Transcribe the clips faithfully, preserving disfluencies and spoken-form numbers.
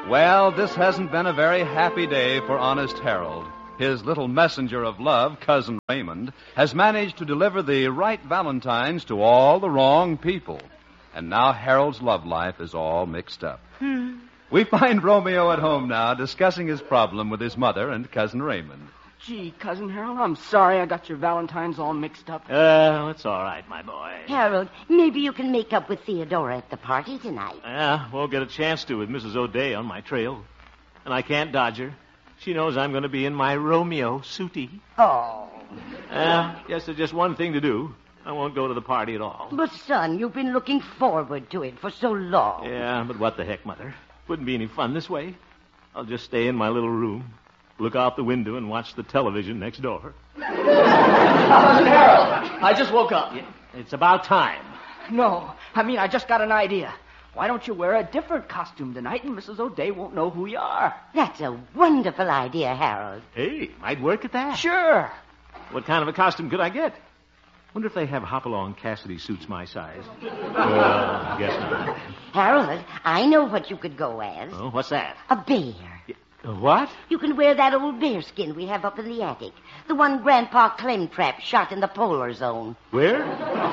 Well, this hasn't been a very happy day for honest Harold. His little messenger of love, Cousin Raymond, has managed to deliver the right valentines to all the wrong people. And now Harold's love life is all mixed up. Hmm. We find Romeo at home now discussing his problem with his mother and Cousin Raymond. Gee, Cousin Harold, I'm sorry I got your valentines all mixed up. Uh, it's all right, my boy. Harold, maybe you can make up with Theodora at the party tonight. Yeah, won't get a chance to with Missus O'Day on my trail. And I can't dodge her. She knows I'm going to be in my Romeo suitie. Oh. Uh, yes, there's just one thing to do. I won't go to the party at all. But, son, you've been looking forward to it for so long. Yeah, but what the heck, Mother? Wouldn't be any fun this way. I'll just stay in my little room, look out the window, and watch the television next door. Cousin Harold, I just woke up. Yeah, it's about time. No, I mean, I just got an idea. Why don't you wear a different costume tonight and Missus O'Day won't know who you are? That's a wonderful idea, Harold. Hey, might work at that. Sure. What kind of a costume could I get? Wonder if they have Hopalong Cassidy suits my size. Well, I guess not. Harold, I know what you could go as. Oh, what's that? A bear. A what? You can wear that old bear skin we have up in the attic. The one Grandpa Clemtrap shot in the polar zone. Where?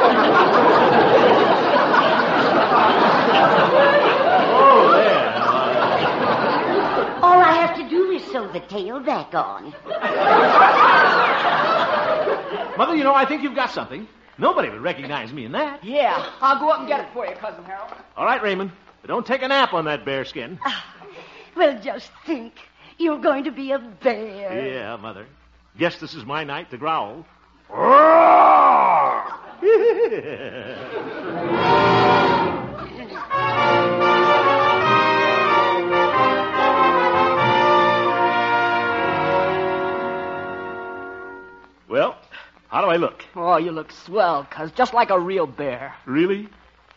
Oh, there. All I have to do is sew the tail back on. Mother, you know, I think you've got something. Nobody would recognize me in that. Yeah, I'll go up and get it for you, Cousin Harold. All right, Raymond. But don't take a nap on that bear skin. Well, just think. You're going to be a bear. Yeah, Mother. Guess this is my night to growl. Well, how do I look? Oh, you look swell, cuz, just like a real bear. Really?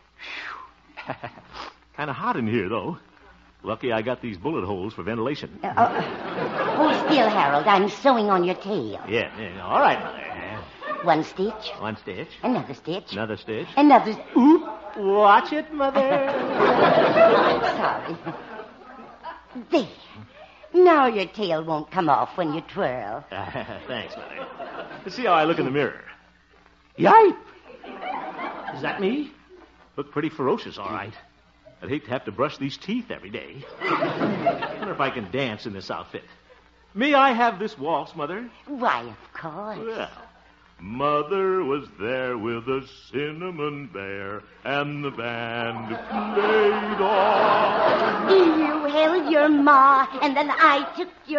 Kind of hot in here, though. Lucky I got these bullet holes for ventilation. Uh, uh, hold still, Harold. I'm sewing on your tail. Yeah, yeah, all right, Mother. One stitch. One stitch. Another stitch. Another stitch. Another... Oop! Watch it, Mother. I'm sorry. There. Now your tail won't come off when you twirl. Thanks, Mother. Let's see how I look in the mirror. Yipe! Is that me? Look pretty ferocious, all right. I'd hate to have to brush these teeth every day. I wonder if I can dance in this outfit. May I have this waltz, Mother? Why, of course. Well, Mother was there with a cinnamon bear, and the band played on. You held your ma, and then I took your